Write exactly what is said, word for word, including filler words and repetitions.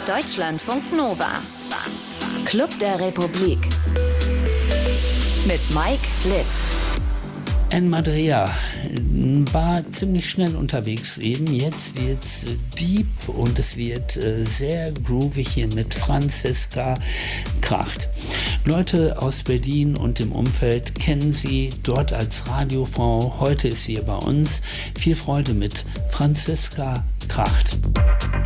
Deutschlandfunk Nova. Club der Republik. Mit Mike Litt. Anne Madrea war ziemlich schnell unterwegs eben. Jetzt wird's deep und es wird sehr groovig hier mit Franziska Kracht. Leute aus Berlin und dem Umfeld kennen sie dort als Radiofrau. Heute ist sie hier bei uns. Viel Freude mit Franziska Kracht.